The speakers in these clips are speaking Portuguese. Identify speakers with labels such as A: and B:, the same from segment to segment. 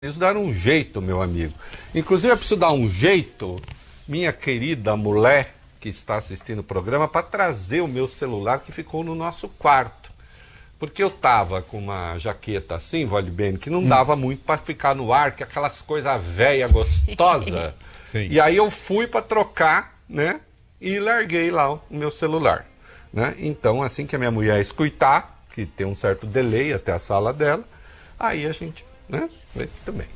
A: Preciso dar um jeito, meu amigo. Inclusive, eu preciso dar um jeito, minha querida mulher que está assistindo o programa, para trazer o meu celular que ficou no nosso quarto. Porque eu tava com uma jaqueta assim, vale bem, que não dava muito para ficar no ar, que aquelas coisas velha gostosa.
B: Sim.
A: E aí eu fui para trocar, né? E larguei lá o meu celular, né? Então, assim que a minha mulher escutar, que tem um certo delay até a sala dela, aí a gente, né? Muito bem.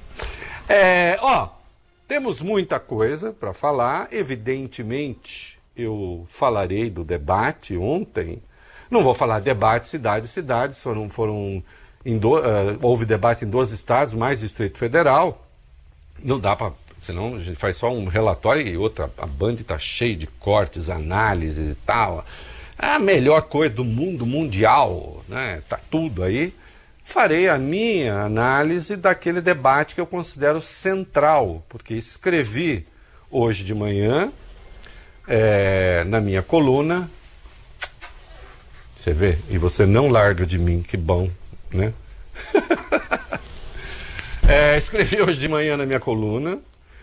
A: Temos muita coisa para falar. Evidentemente, eu falarei do debate ontem. Não vou falar debate cidades. Houve debate em 2 estados, mais Distrito Federal. Não dá para... Senão a gente faz só um relatório e outra. A Band está cheia de cortes, análises e tal. A melhor coisa do mundo mundial, né? Tá tudo aí. Farei a minha análise daquele debate que eu considero central, porque escrevi hoje de manhã, na minha coluna, você vê, e você não larga de mim, que bom, né? Escrevi hoje de manhã na minha coluna,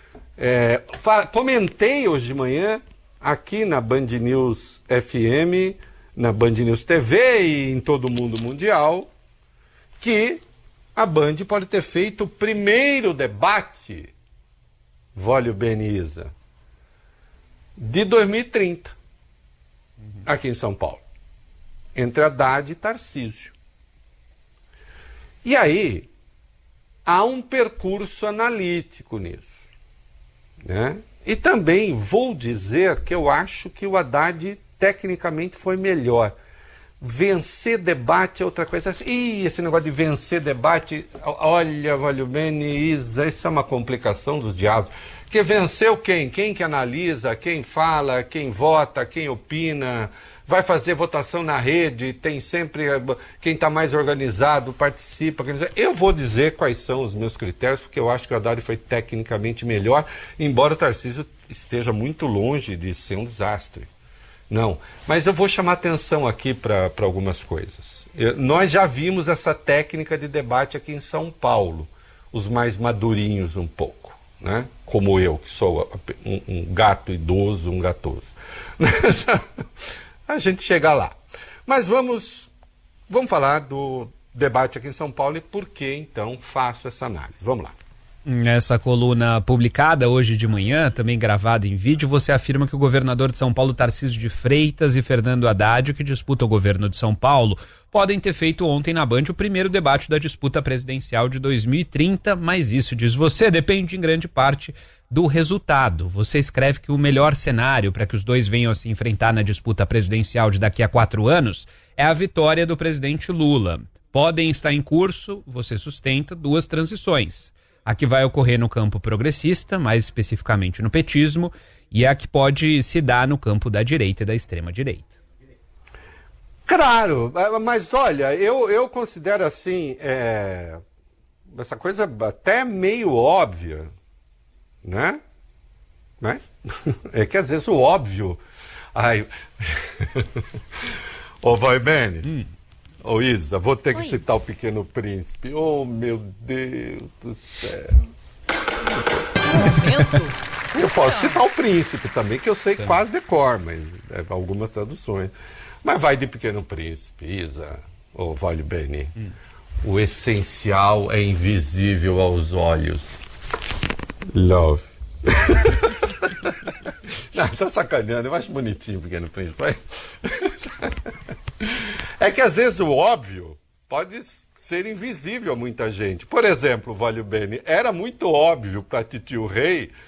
A: comentei hoje de manhã aqui na Band News FM, na Band News TV e em todo o mundo mundial, que a Band pode ter feito o primeiro debate, Vólio Beniza, de 2030, aqui em São Paulo, entre Haddad e Tarcísio. E aí, há um percurso analítico nisso, né? E também vou dizer que eu acho que o Haddad tecnicamente foi melhor. Vencer debate é outra coisa. Ih, esse negócio de vencer debate, olha, Vólio Beniza, isso é uma complicação dos diabos. Que venceu quem? Quem que analisa, quem fala, quem vota, quem opina, vai fazer votação na rede, tem sempre quem está mais organizado, participa. Eu vou dizer quais são os meus critérios, porque eu acho que o Haddad foi tecnicamente melhor, embora o Tarcísio esteja muito longe de ser um desastre. Não, mas eu vou chamar atenção aqui para algumas coisas. Nós já vimos essa técnica de debate aqui em São Paulo, os mais madurinhos um pouco, né? Como eu, que sou um gato idoso, um gatoso. A gente chega lá. Mas vamos falar do debate aqui em São Paulo e por que, então, faço essa análise. Vamos lá.
B: Nessa coluna publicada hoje de manhã, também gravada em vídeo, você afirma que o governador de São Paulo, Tarcísio de Freitas, e Fernando Haddad, que disputam o governo de São Paulo, podem ter feito ontem na Band o primeiro debate da disputa presidencial de 2030, mas isso, diz você, depende em grande parte do resultado. Você escreve que o melhor cenário para que os dois venham a se enfrentar na disputa presidencial de daqui a 4 anos é a vitória do presidente Lula. Podem estar em curso, você sustenta, 2 transições. A que vai ocorrer no campo progressista, mais especificamente no petismo, e a que pode se dar no campo da direita e da extrema-direita.
A: Claro, mas olha, eu considero assim, essa coisa até meio óbvia, né? É que às vezes o óbvio... Ai... Ô, vai bem... Ô Isa, vou ter que citar o Pequeno Príncipe. Oh, meu Deus do céu. Eu posso citar o Príncipe também, que eu sei quase de cor, mas algumas traduções. Mas vai de Pequeno Príncipe, Isa, ô Vólio Beni. O essencial é invisível aos olhos. Love. Não, tô sacaneando, eu acho bonitinho o Pequeno Príncipe. É que às vezes o óbvio pode ser invisível a muita gente. Por exemplo, Vólio Beni, era muito óbvio para Titio Rei